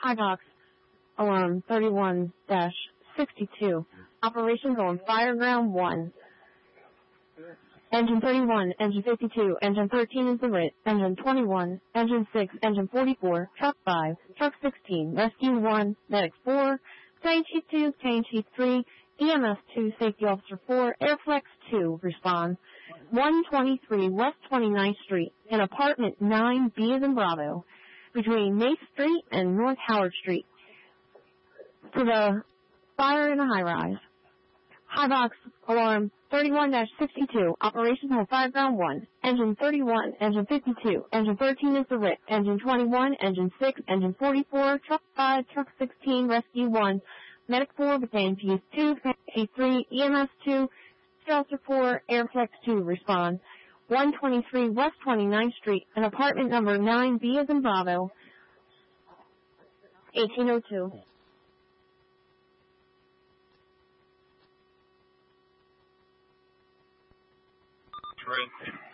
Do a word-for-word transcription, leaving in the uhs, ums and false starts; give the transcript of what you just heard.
Highbox Alarm thirty-one dash sixty-two. Operations on Fireground one. Engine thirty-one, Engine fifty-two, Engine thirteen is the R I T, Engine twenty-one, Engine six, Engine forty-four, Truck five, Truck sixteen, Rescue one, Medic four, Tank Chief two, Tank Chief three, E M S two, Safety Officer four, Airflex two, respond. one twenty-three West twenty-ninth Street, in Apartment nine B as in Bravo, between Nath Street and North Howard Street, for the fire in a high-rise. Highbox Alarm thirty-one dash sixty-two, Operations on Fireground one, Engine thirty-one, Engine fifty-two, Engine thirteen is the R I T, Engine twenty-one, Engine six, Engine forty-four, Truck five, Truck sixteen, Rescue one, Medic four, Battalion Chief two, Chief three, E M S two, Officer four, Airflex two, respond. one twenty-three West twenty-ninth Street, in Apartment number nine B as in Bravo, eighteen oh two. Right.